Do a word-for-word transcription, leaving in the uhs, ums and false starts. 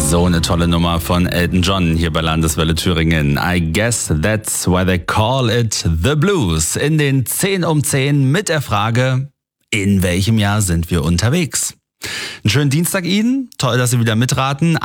So eine tolle Nummer von Elton John hier bei Landeswelle Thüringen. I guess that's why they call it the blues. In den zehn um zehn mit der Frage, in welchem Jahr sind wir unterwegs? Einen schönen Dienstag Ihnen. Toll, dass Sie wieder mitraten.